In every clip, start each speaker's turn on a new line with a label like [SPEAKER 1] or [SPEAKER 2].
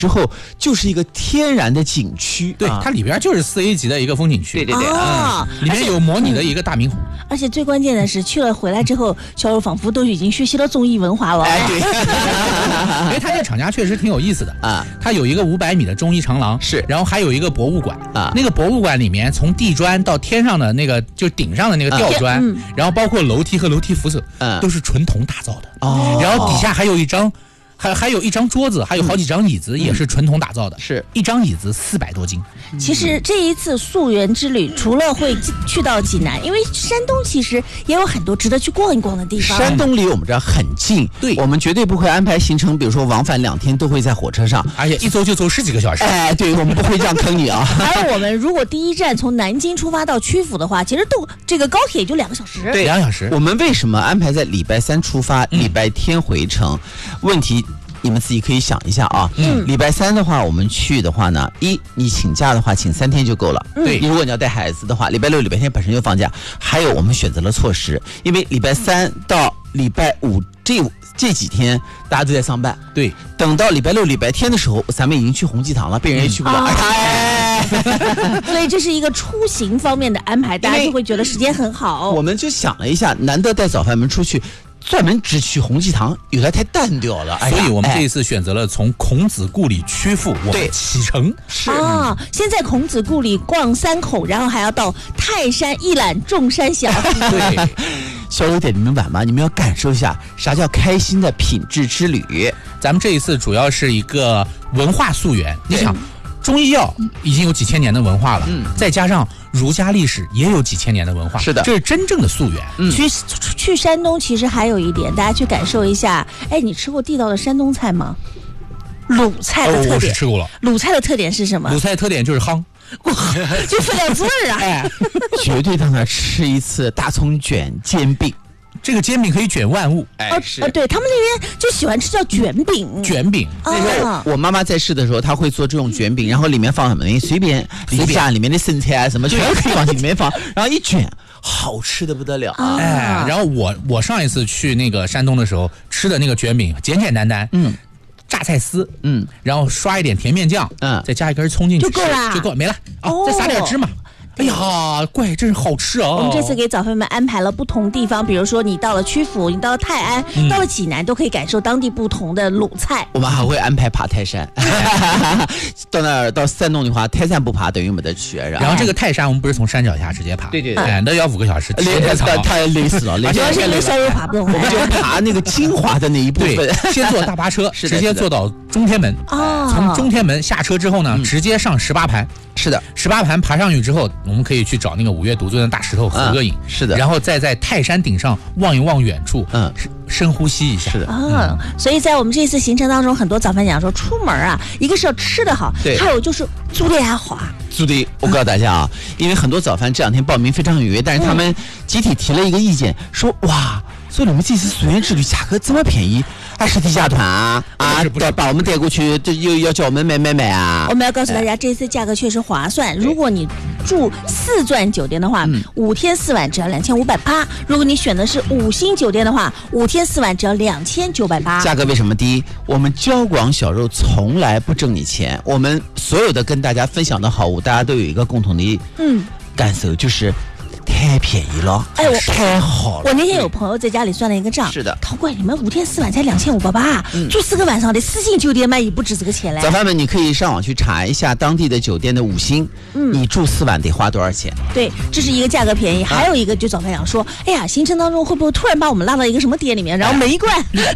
[SPEAKER 1] 之后就是一个天然的景区，
[SPEAKER 2] 对，它里边就是4A 级的一个风景区，
[SPEAKER 1] 对，
[SPEAKER 2] 里面有模拟的一个大明湖，
[SPEAKER 3] 而且最关键的是去了回来之后，小柔仿佛都已经学习了综艺文化了。
[SPEAKER 1] 对，
[SPEAKER 2] 因为它这个厂家确实挺有意思的啊，它有一个500米的中医长廊，
[SPEAKER 1] 是，
[SPEAKER 2] 然后还有一个博物馆
[SPEAKER 1] 啊，
[SPEAKER 2] 那个博物馆里面从地砖到天上的那个就顶上的那个吊砖，然后包括楼梯和楼梯扶手，都是纯铜打造的，然后底下还有一张。还有一张桌子，还有好几张椅子，也是纯铜打造的。
[SPEAKER 1] 是
[SPEAKER 2] 一张椅子400多斤。
[SPEAKER 3] 其实这一次溯源之旅，除了会去到济南，因为山东其实也有很多值得去逛一逛的地方。
[SPEAKER 1] 山东离我们这儿很近，
[SPEAKER 2] 对，
[SPEAKER 1] 我们绝对不会安排行程，比如说往返2天都会在火车上，
[SPEAKER 2] 而且一走就走10几个小时。
[SPEAKER 1] 对，我们不会这样坑你啊。
[SPEAKER 3] 而我们如果第一站从南京出发到曲阜的话，其实这个高铁也就2个小时。
[SPEAKER 1] 对
[SPEAKER 2] ，2小时。
[SPEAKER 1] 我们为什么安排在礼拜3出发，礼拜天回程？问题。你们自己可以想一下啊，礼拜3的话，我们去的话呢，你请假的话，请3天就够了。
[SPEAKER 2] 对，
[SPEAKER 1] 如果你要带孩子的话，礼拜6、礼拜天本身就放假。还有，我们选择了措施，因为礼拜3到礼拜5这几天大家都在上班。
[SPEAKER 2] 对，
[SPEAKER 1] 等到礼拜6、礼拜天的时候，咱们已经去红鸡堂了，别人也去不了。
[SPEAKER 3] 所以这是一个出行方面的安排，大家就会觉得时间很好。
[SPEAKER 1] 我们就想了一下，难得带早饭们出去。专门只去红鸡堂，有点太单调了。
[SPEAKER 2] 所以我们这一次选择了从孔子故里曲阜我们启程。
[SPEAKER 1] 是
[SPEAKER 3] 啊，先在孔子故里逛3口，然后还要到泰山一览众山小。
[SPEAKER 2] 对，
[SPEAKER 1] 小柔点你们晚吗？你们要感受一下啥叫开心的品质之旅。
[SPEAKER 2] 咱们这一次主要是一个文化溯源，你想。中医药已经有几千年的文化了，再加上儒家历史也有几千年的文化，
[SPEAKER 1] 是的，
[SPEAKER 2] 这是真正的溯源。
[SPEAKER 3] 去山东其实还有一点，大家去感受一下。哎，你吃过地道的山东菜吗？鲁菜的特点，
[SPEAKER 2] 我是吃过了。
[SPEAKER 3] 鲁菜的特点是什么？
[SPEAKER 2] 鲁菜的特点就是夯，
[SPEAKER 3] 就分两字儿啊！
[SPEAKER 1] 绝对到那吃一次大葱卷煎饼。
[SPEAKER 2] 这个煎饼可以卷万物，
[SPEAKER 3] 对他们那边就喜欢吃叫卷饼。
[SPEAKER 2] 卷饼，
[SPEAKER 1] 那时候我妈妈在世的时候，她会做这种卷饼，然后里面放什么呢？随便里面的生菜啊什么全可以往里面放，然后一卷，好吃的不得了。
[SPEAKER 2] 然后我上一次去那个山东的时候吃的那个卷饼，简简单单，榨菜丝，然后刷一点甜面酱，再加一根葱进去，
[SPEAKER 3] 就够了，
[SPEAKER 2] 就够没了。再撒点芝麻。哎呀，怪真是好吃啊！
[SPEAKER 3] 我们这次给早饭们安排了不同地方，比如说你到了曲阜，你到了泰安，到了济南，都可以感受当地不同的鲁菜。
[SPEAKER 1] 我们还会安排爬泰山，到那儿到山东的话，泰山不爬等于没得去。
[SPEAKER 2] 然后这个泰山我们不是从山脚下直接爬，
[SPEAKER 1] 对，
[SPEAKER 2] 那要5个小时，
[SPEAKER 1] 太累死了，
[SPEAKER 3] 主要是因为山又爬不动，
[SPEAKER 1] 我们就爬那个精华的那一部分，
[SPEAKER 2] 先坐大巴车，直接坐到中天门，从中天门下车之后呢，直接上18盘。
[SPEAKER 1] 是的
[SPEAKER 2] ，18盘爬上去之后，我们可以去找那个5月独尊的大石头合个影。
[SPEAKER 1] 是的，
[SPEAKER 2] 然后再在泰山顶上望一望远处，深呼吸一下。
[SPEAKER 1] 是的，
[SPEAKER 3] 所以在我们这次行程当中，很多早饭讲说出门啊，一个是要吃的好，还有就是租的还好啊。
[SPEAKER 1] 租的，我告诉大家啊，因为很多早饭这2天报名非常踊跃，但是他们集体提了一个意见，说哇，所以你们这次溯源之旅价格这么便宜，还是地下团啊？把我们带过去，这又要叫我们买啊！
[SPEAKER 3] 我们要告诉大家，这次价格确实划算。如果你住4钻酒店的话，5天4晚只要2580；如果你选的是5星酒店的话，5天4晚只要2980。
[SPEAKER 1] 价格为什么低？我们交广小肉从来不挣你钱，我们所有的跟大家分享的好物，大家都有一个共同的感受，就是太便宜了，太好了。
[SPEAKER 3] 我那天有朋友在家里算了一个账，
[SPEAKER 1] 是的，
[SPEAKER 3] 陶贵，你们5天4晚才2580，住4个晚上的4星酒店嘛，也不止这个钱嘞。
[SPEAKER 1] 早饭们，你可以上网去查一下当地的酒店的5星，你住4晚得花多少钱？
[SPEAKER 3] 对，这是一个价格便宜，还有一个就早饭讲说，哎呀，行程当中会不会突然把我们拉到一个什么点里面，然后门一关，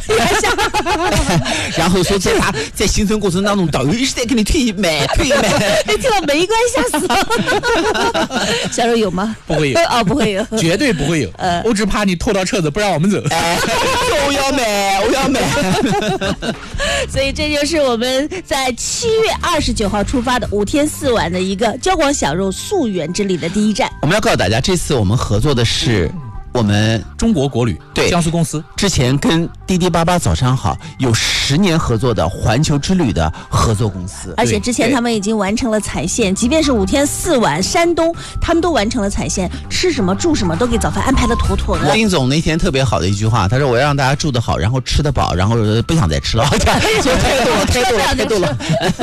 [SPEAKER 1] 然后说在行程过程当中，导游一直在给你退买，听
[SPEAKER 3] 到门一关吓死了。小柔有吗？
[SPEAKER 2] 不会有。
[SPEAKER 3] 不会有，
[SPEAKER 2] 绝对不会有。我只怕你偷到车子不让我们走。
[SPEAKER 1] 我要买。
[SPEAKER 3] 所以这就是我们在7月29号出发的5天4晚的一个交广小肉溯源之旅的第一站。
[SPEAKER 1] 我们要告诉大家，这次我们合作的是我们
[SPEAKER 2] 中国国旅，
[SPEAKER 1] 对，
[SPEAKER 2] 江苏公司
[SPEAKER 1] 之前跟滴滴88早上好有10年合作的环球之旅的合作公司，
[SPEAKER 3] 而且之前他们已经完成了踩线，即便是5天4晚山东，他们都完成了踩线，吃什么住什么都给早饭安排的妥妥的。
[SPEAKER 1] 丁总那天特别好的一句话，他说我要让大家住得好，然后吃得饱，然后不想再吃了，太多了。